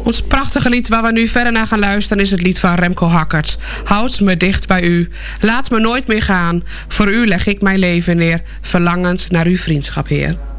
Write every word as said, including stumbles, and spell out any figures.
Ons prachtige lied waar we nu verder naar gaan luisteren is het lied van Remco Hackert. Houd me dicht bij u. Laat me nooit meer gaan. Voor u leg ik mijn leven neer. Verlangend naar uw vriendschap, Heer.